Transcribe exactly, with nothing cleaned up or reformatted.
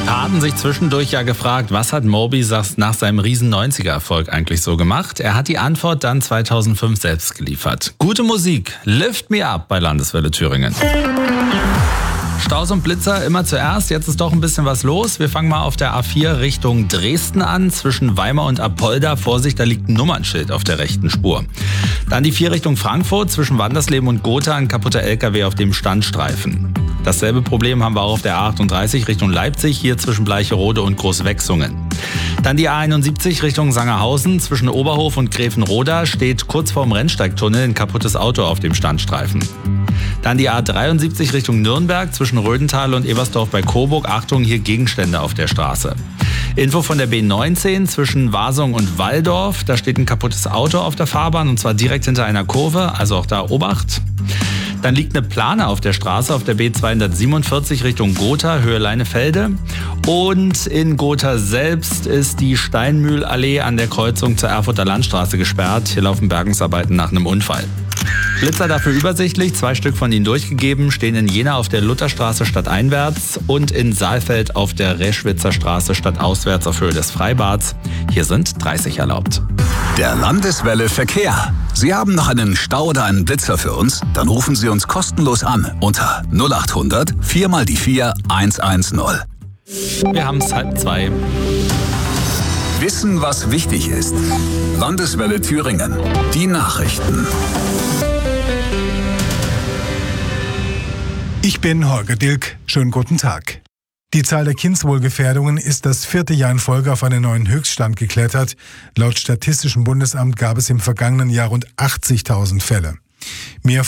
Hatten sich zwischendurch ja gefragt, was hat Moby nach seinem riesen neunziger-Erfolg eigentlich so gemacht? Er hat die Antwort dann zweitausendfünf selbst geliefert. Gute Musik, Lift Me Up bei Landeswelle Thüringen. Staus und Blitzer immer zuerst, jetzt ist doch ein bisschen was los. Wir fangen mal auf der A vier Richtung Dresden an, zwischen Weimar und Apolda. Vorsicht, da liegt ein Nummernschild auf der rechten Spur. Dann die vier Richtung Frankfurt, zwischen Wandersleben und Gotha, ein kaputter L K W auf dem Standstreifen. Dasselbe Problem haben wir auch auf der A achtunddreißig Richtung Leipzig, hier zwischen Bleicherode und Großwechsungen. Dann die A einundsiebzig Richtung Sangerhausen, zwischen Oberhof und Gräfenroda steht kurz vorm Rennsteigtunnel ein kaputtes Auto auf dem Standstreifen. Dann die A dreiundsiebzig Richtung Nürnberg, zwischen Rödental und Ebersdorf bei Coburg. Achtung, hier Gegenstände auf der Straße. Info von der B neunzehn zwischen Wasung und Walldorf. Da steht ein kaputtes Auto auf der Fahrbahn und zwar direkt hinter einer Kurve, also auch da Obacht. Dann liegt eine Plane auf der Straße auf der B zweihundertsiebenundvierzig Richtung Gotha, Höhe Leinefelde. Und in Gotha selbst ist die Steinmühlallee an der Kreuzung zur Erfurter Landstraße gesperrt. Hier laufen Bergungsarbeiten nach einem Unfall. Blitzer dafür übersichtlich, zwei Stück von ihnen durchgegeben, stehen in Jena auf der Lutherstraße stadteinwärts und in Saalfeld auf der Reschwitzer Straße stadtauswärts auf Höhe des Freibads. Hier sind dreißig erlaubt. Der Landeswelle Verkehr. Sie haben noch einen Stau oder einen Blitzer für uns? Dann rufen Sie uns kostenlos an unter null achthundert vier mal die vier hundertzehn. Wir haben es halb zwei. Wissen, was wichtig ist. Landeswelle Thüringen. Die Nachrichten. Ich bin Holger Dilk. Schönen guten Tag. Die Zahl der Kindswohlgefährdungen ist das vierte Jahr in Folge auf einen neuen Höchststand geklettert. Laut Statistischem Bundesamt gab es im vergangenen Jahr rund achtzigtausend Fälle. Mehr